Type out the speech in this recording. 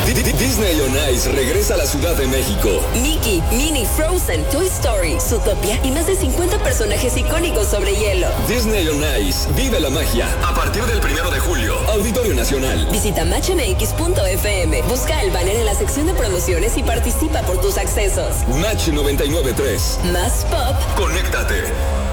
Disney on Ice regresa a la Ciudad de México. Mickey, Minnie, Frozen, Toy Story, Zootopia y más de 50 personajes icónicos sobre hielo. Disney on Ice, vive la magia. A partir del 1 de julio, Auditorio Nacional. Visita matchmx.fm, busca el banner en la sección de promociones y participa por tus accesos. Match 99.3. Más pop. Conéctate.